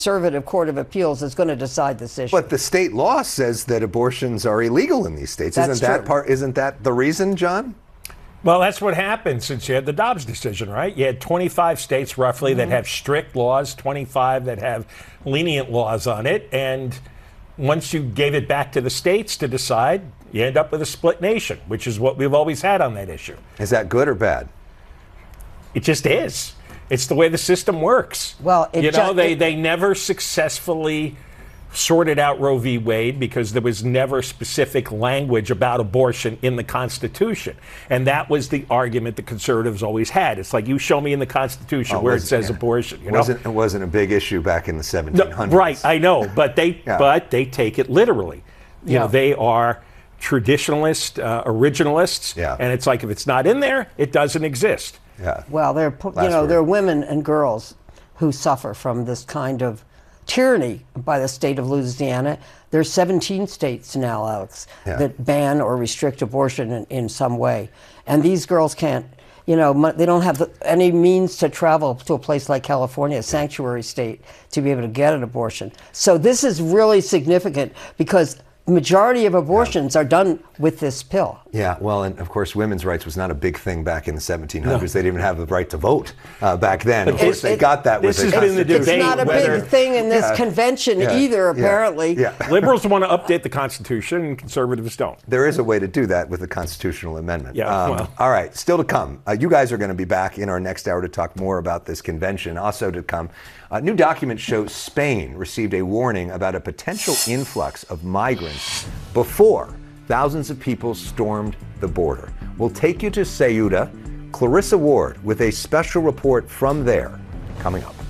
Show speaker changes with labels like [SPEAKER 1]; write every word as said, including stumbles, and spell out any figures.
[SPEAKER 1] conservative court of appeals is going to decide this issue.
[SPEAKER 2] But the state law says that abortions are illegal in these states.
[SPEAKER 1] That's
[SPEAKER 2] isn't that
[SPEAKER 1] true.
[SPEAKER 2] part? Isn't that the reason, John?
[SPEAKER 3] Well, that's what happened since you had the Dobbs decision, right? You had twenty-five states roughly mm-hmm. that have strict laws, twenty-five that have lenient laws on it. And once you gave it back to the states to decide, you end up with a split nation, which is what we've always had on that issue.
[SPEAKER 2] Is that good or bad?
[SPEAKER 3] It just is. It's the way the system works.
[SPEAKER 1] Well, it
[SPEAKER 3] you know,
[SPEAKER 1] ju-
[SPEAKER 3] they,
[SPEAKER 1] it-
[SPEAKER 3] they never successfully sorted out Roe v. Wade because there was never specific language about abortion in the Constitution. And that was the argument the conservatives always had. It's like, you show me in the Constitution
[SPEAKER 2] Oh,
[SPEAKER 3] where it
[SPEAKER 2] was-
[SPEAKER 3] says
[SPEAKER 2] yeah.
[SPEAKER 3] abortion. You
[SPEAKER 2] It
[SPEAKER 3] know?
[SPEAKER 2] wasn't, it wasn't a big issue back in the seventeen
[SPEAKER 3] No,
[SPEAKER 2] hundreds.
[SPEAKER 3] right, I know, but they
[SPEAKER 2] Yeah.
[SPEAKER 3] but they take it literally. You
[SPEAKER 1] Yeah.
[SPEAKER 3] know, they are traditionalist, uh, originalists,
[SPEAKER 2] Yeah.
[SPEAKER 3] and it's like if it's not in there, it doesn't exist.
[SPEAKER 2] Yeah.
[SPEAKER 1] Well, there, you
[SPEAKER 2] Last
[SPEAKER 1] know,
[SPEAKER 2] word.
[SPEAKER 1] there are women and girls who suffer from this kind of tyranny by the state of Louisiana. There's seventeen states now, Alex,
[SPEAKER 2] Yeah.
[SPEAKER 1] that ban or restrict abortion in, in some way, and these girls can't. You know, mo- they don't have the, any means to travel to a place like California, a sanctuary state, to be able to get an abortion. So this is really significant because the majority of abortions are done with this pill.
[SPEAKER 2] Yeah, well, and of course, women's rights was not a big thing back in the seventeen hundreds. No. They didn't even have the right to vote uh, back then. Of course,
[SPEAKER 1] it-
[SPEAKER 2] they
[SPEAKER 1] it-
[SPEAKER 2] got that with
[SPEAKER 3] this
[SPEAKER 2] the
[SPEAKER 3] has been the
[SPEAKER 2] Constitution.
[SPEAKER 1] It's not a
[SPEAKER 3] whether-
[SPEAKER 1] big thing in this
[SPEAKER 2] Yeah.
[SPEAKER 1] convention
[SPEAKER 2] Yeah.
[SPEAKER 1] either,
[SPEAKER 2] Yeah.
[SPEAKER 1] apparently.
[SPEAKER 2] Yeah.
[SPEAKER 3] Liberals want to update the Constitution, and conservatives don't.
[SPEAKER 2] There is a way to do that with the constitutional amendment.
[SPEAKER 3] Yeah, well.
[SPEAKER 2] All right, still to come. Uh, you guys are going to be back in our next hour to talk more about this convention. Also to come, uh, new documents show Spain received a warning about a potential influx of migrants before thousands of people stormed the border. We'll take you to Ceuta. Clarissa Ward with a special report from there coming up.